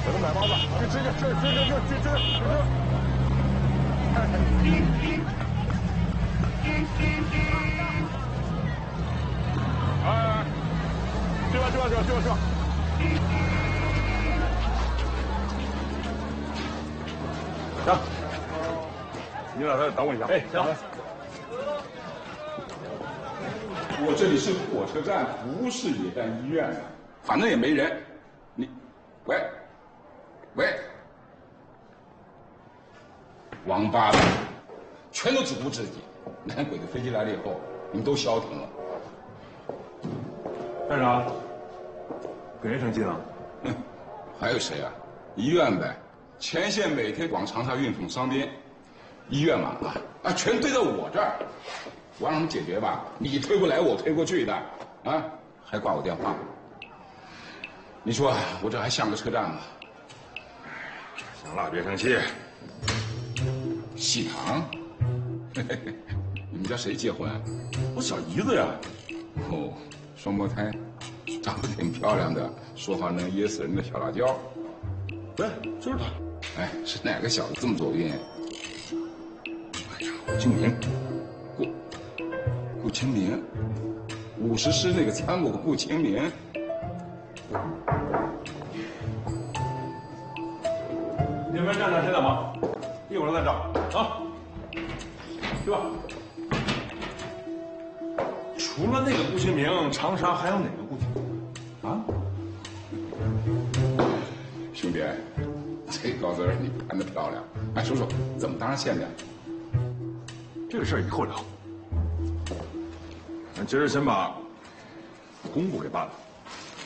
这个买包子，就直接这。哎，去吧。行，你俩再等我一下。哎，行。 我这里是火车站，不是野战医院啊，反正也没人。你，喂，王八蛋，全都自顾自己。难鬼的飞机来了以后，你们都消停了。 站长，跟谁生气了？ 哼，还有谁啊？医院呗，前线每天往长沙运送伤兵，医院嘛全堆到我这儿。我让他们解决吧，你推不来，我推过去的，还挂我电话。你说我这还像个车站吗？ 行了，别生气。 喜糖，你们家谁结婚？ 我小姨子呀。 哦，双胞胎，长得挺漂亮的，说话能噎死人的小辣椒。 对，就是他。 哎，是哪个小子这么走运？ 哎呀，顾清明。 顾清明，50师那个参谋顾清明。 你们站先等吧，一会儿再找啊。去吧。除了那个顾清明，长沙还有哪个顾清明？啊？ 兄弟，这高字你盘得漂亮。哎，说说怎么当上县的？ 这个事儿以后聊。咱今儿先把公布给办了。